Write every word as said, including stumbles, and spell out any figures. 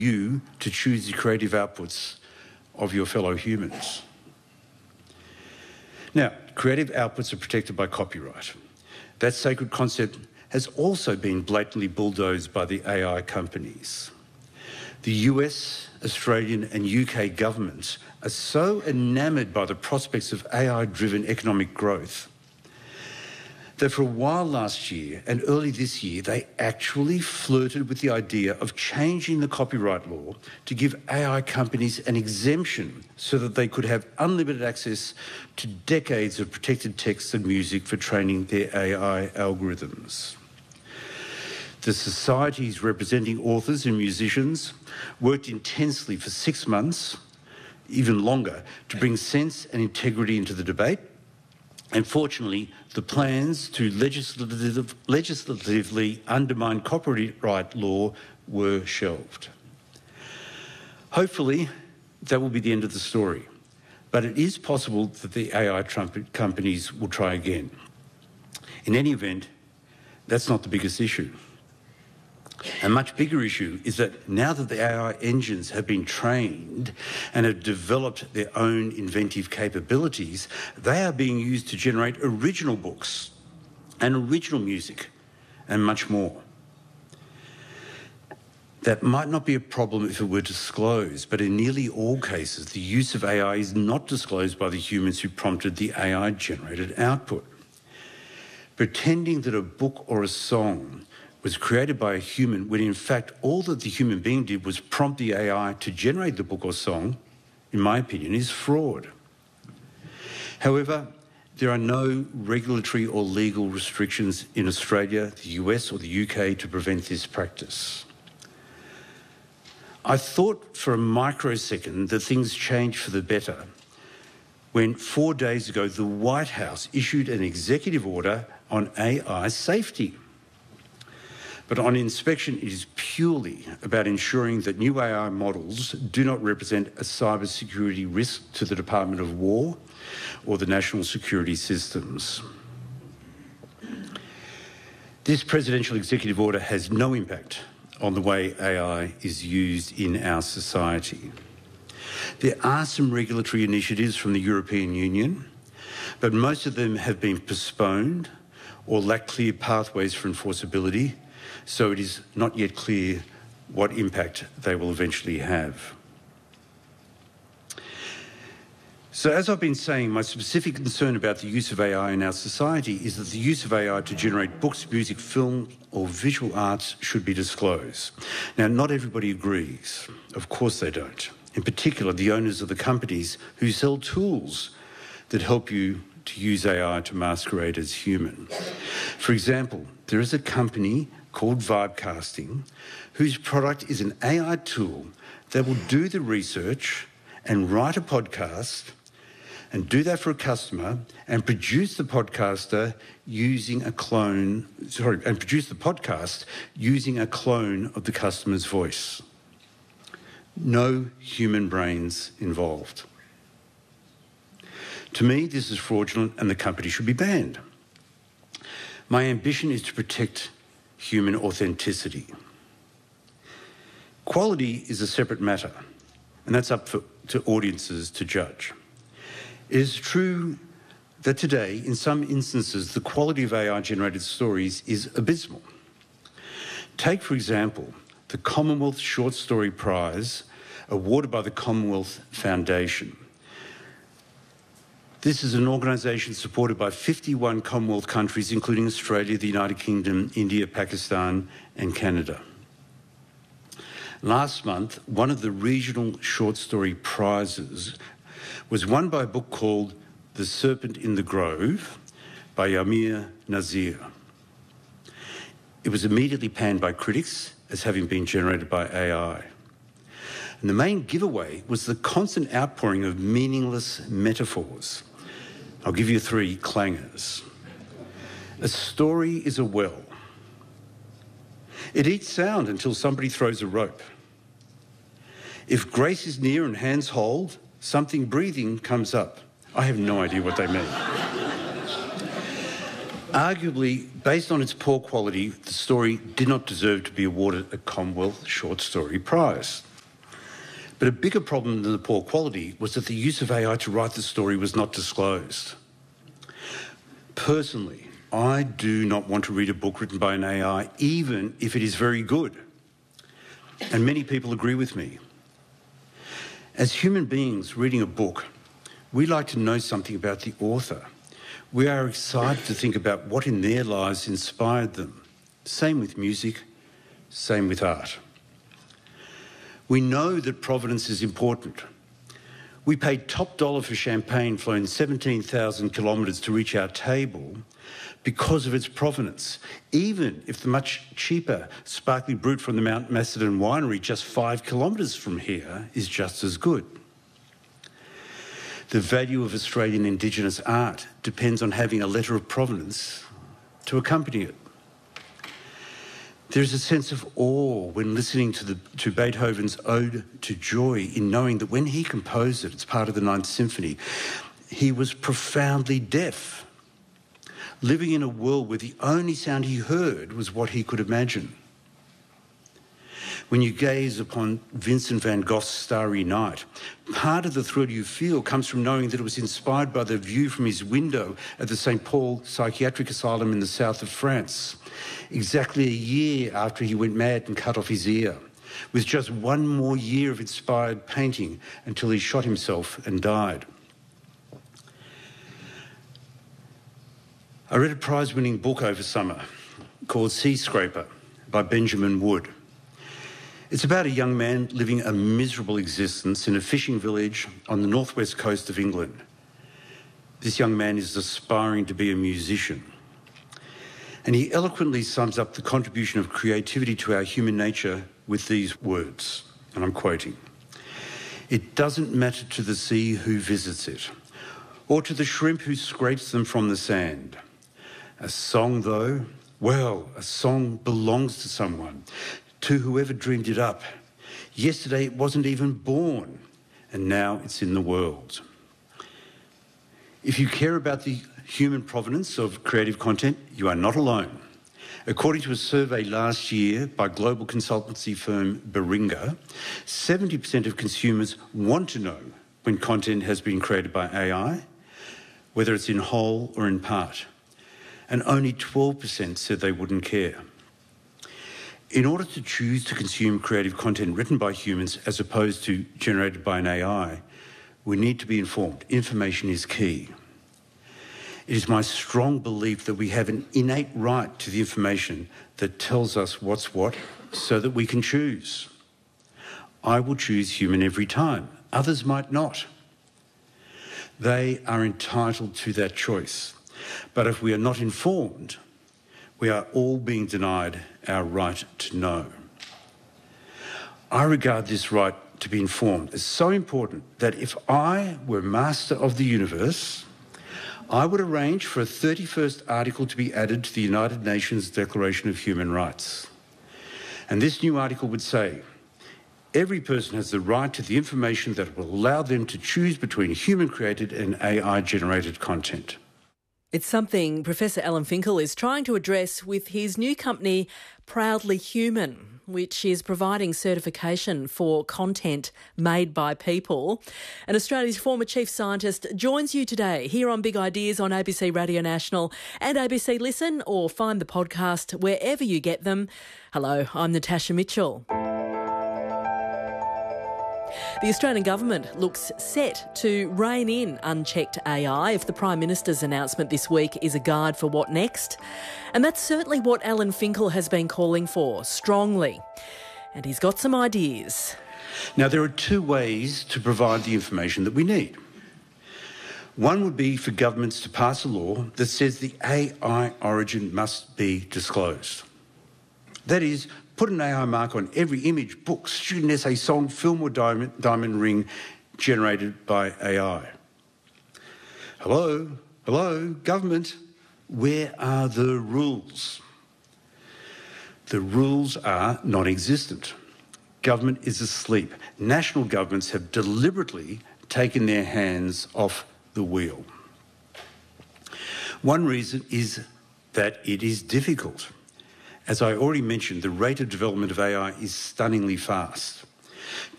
you to choose the creative outputs of your fellow humans. Now, creative outputs are protected by copyright. That sacred concept has also been blatantly bulldozed by the A I companies. The U S, Australian and U K governments are so enamoured by the prospects of A I-driven economic growth that for a while last year and early this year, they actually flirted with the idea of changing the copyright law to give A I companies an exemption so that they could have unlimited access to decades of protected text and music for training their A I algorithms. The societies representing authors and musicians worked intensely for six months, even longer, to bring sense and integrity into the debate. And fortunately, the plans to legislative, legislatively undermine copyright law were shelved. Hopefully, that will be the end of the story. But it is possible that the A I trumpet companies will try again. In any event, that's not the biggest issue. A much bigger issue is that now that the A I engines have been trained and have developed their own inventive capabilities, they are being used to generate original books and original music and much more. That might not be a problem if it were disclosed, but in nearly all cases, the use of A I is not disclosed by the humans who prompted the A I-generated output. Pretending that a book or a song was created by a human when in fact all that the human being did was prompt the A I to generate the book or song, in my opinion, is fraud. However, there are no regulatory or legal restrictions in Australia, the U S or the U K to prevent this practice. I thought for a microsecond that things changed for the better when four days ago the White House issued an executive order on A I safety. But on inspection, it is purely about ensuring that new A I models do not represent a cybersecurity risk to the Department of War or the national security systems. This presidential executive order has no impact on the way A I is used in our society. There are some regulatory initiatives from the European Union, but most of them have been postponed or lack clear pathways for enforceability, so it is not yet clear what impact they will eventually have. So as I've been saying, my specific concern about the use of A I in our society is that the use of A I to generate books, music, film or visual arts should be disclosed. Now, not everybody agrees. Of course they don't. In particular, the owners of the companies who sell tools that help you to use A I to masquerade as human. For example, there is a company called Vibecasting, whose product is an A I tool that will do the research and write a podcast and do that for a customer and produce the podcaster using a clone, sorry, and produce the podcast using a clone of the customer's voice. No human brains involved. To me, this is fraudulent and the company should be banned. My ambition is to protect human authenticity. Quality is a separate matter, and that's up for, to audiences to judge. It is true that today, in some instances, the quality of A I-generated stories is abysmal. Take, for example, the Commonwealth Short Story Prize awarded by the Commonwealth Foundation. This is an organisation supported by fifty-one Commonwealth countries, including Australia, the United Kingdom, India, Pakistan and Canada. Last month, one of the regional short story prizes was won by a book called The Serpent in the Grove by Yamir Nazir. It was immediately panned by critics as having been generated by A I. And the main giveaway was the constant outpouring of meaningless metaphors. I'll give you three clangers. A story is a well. It eats sound until somebody throws a rope. If grace is near and hands hold, something breathing comes up. I have no idea what they mean. Arguably, based on its poor quality, the story did not deserve to be awarded a Commonwealth Short Story Prize. But a bigger problem than the poor quality was that the use of A I to write the story was not disclosed. Personally, I do not want to read a book written by an A I, even if it is very good. And many people agree with me. As human beings reading a book, we like to know something about the author. We are excited to think about what in their lives inspired them. Same with music, same with art. We know that provenance is important. We paid top dollar for champagne flown seventeen thousand kilometres to reach our table because of its provenance, even if the much cheaper sparkling brut from the Mount Macedon winery just five kilometres from here is just as good. The value of Australian Indigenous art depends on having a letter of provenance to accompany it. There is a sense of awe when listening to, the, to Beethoven's Ode to Joy in knowing that when he composed it, it's part of the Ninth Symphony, he was profoundly deaf, living in a world where the only sound he heard was what he could imagine. When you gaze upon Vincent van Gogh's Starry Night, part of the thrill you feel comes from knowing that it was inspired by the view from his window at the Saint Paul Psychiatric Asylum in the south of France, exactly a year after he went mad and cut off his ear, with just one more year of inspired painting until he shot himself and died. I read a prize-winning book over summer called Sea Scraper by Benjamin Wood. It's about a young man living a miserable existence in a fishing village on the northwest coast of England. This young man is aspiring to be a musician. And he eloquently sums up the contribution of creativity to our human nature with these words, and I'm quoting, "It doesn't matter to the sea who visits it, or to the shrimp who scrapes them from the sand. A song, though, well, a song belongs to someone, to whoever dreamed it up. Yesterday it wasn't even born, and now it's in the world." If you care about the human provenance of creative content, you are not alone. According to a survey last year by global consultancy firm Beringa, seventy percent of consumers want to know when content has been created by A I, whether it's in whole or in part, and only twelve percent said they wouldn't care. In order to choose to consume creative content written by humans as opposed to generated by an A I, we need to be informed. Information is key. It is my strong belief that we have an innate right to the information that tells us what's what so that we can choose. I will choose human every time. Others might not. They are entitled to that choice. But if we are not informed, we are all being denied our right to know. I regard this right to be informed as so important that if I were master of the universe, I would arrange for a thirty-first article to be added to the United Nations Declaration of Human Rights. And this new article would say, every person has the right to the information that will allow them to choose between human-created and A I-generated content. It's something Professor Alan Finkel is trying to address with his new company, Proudly Human, which is providing certification for content made by people. And Australia's former chief scientist joins you today here on Big Ideas on A B C Radio National and A B C Listen, or find the podcast wherever you get them. Hello, I'm Natasha Mitchell. The Australian government looks set to rein in unchecked A I if the Prime Minister's announcement this week is a guide for what next. And that's certainly what Alan Finkel has been calling for, strongly. And he's got some ideas. Now, there are two ways to provide the information that we need. One would be for governments to pass a law that says the A I origin must be disclosed. That is, put an A I mark on every image, book, student essay, song, film or diamond, diamond ring generated by A I. Hello, hello, government, where are the rules? The rules are non-existent. Government is asleep. National governments have deliberately taken their hands off the wheel. One reason is that it is difficult. As I already mentioned, the rate of development of A I is stunningly fast.